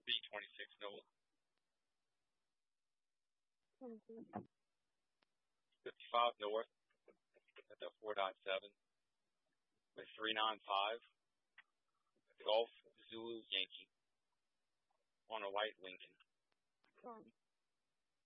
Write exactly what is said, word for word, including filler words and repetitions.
B twenty-six Noah. twenty. fifty-five North at the four point seven with three ninety-five. Golf Zulu Yankee on a white Lincoln. One.